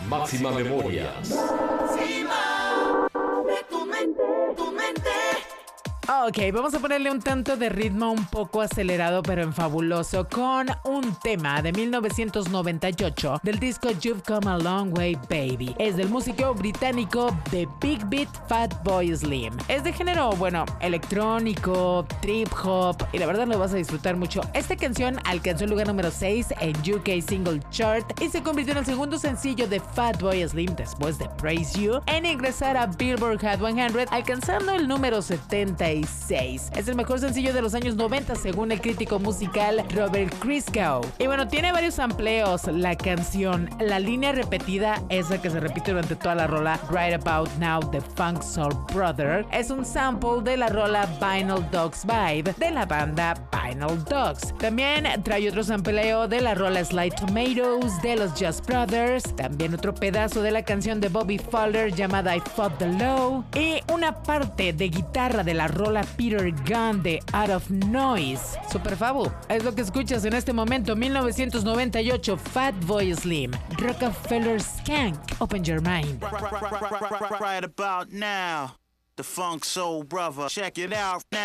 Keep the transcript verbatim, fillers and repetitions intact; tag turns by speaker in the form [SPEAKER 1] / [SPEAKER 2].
[SPEAKER 1] Máxima Memorias.
[SPEAKER 2] Ok, vamos a ponerle un tanto de ritmo un poco acelerado pero en fabuloso con un tema de mil novecientos noventa y ocho del disco You've Come a Long Way Baby. Es del músico británico de Big Beat Fatboy Slim. Es de género, bueno, electrónico, trip hop y la verdad lo vas a disfrutar mucho. Esta canción alcanzó el lugar número seis en U K Single Chart y se convirtió en el segundo sencillo de Fatboy Slim después de Praise You en ingresar a Billboard Hot cien, alcanzando el número setenta y seis. Es el mejor sencillo de los años noventa según el crítico musical Robert Christgau. Y bueno, tiene varios sampleos la canción. La línea repetida, esa que se repite durante toda la rola, Right About Now de Funk Soul Brother, es un sample de la rola Vinyl Dogs Vibe de la banda Vinyl Dogs. También trae otro sampleo de la rola Sly Tomatoes de los Just Brothers, también otro pedazo de la canción de Bobby Fowler llamada I Fought the Law y una parte de guitarra de la rola Peter Gunn de Out of Noise. Super fabu, es lo que escuchas en este momento. Mil novecientos noventa y ocho, Fatboy Slim, Rockefeller Skank, Open Your Mind.
[SPEAKER 3] Right about now, the Funk Soul Brother, check it out now.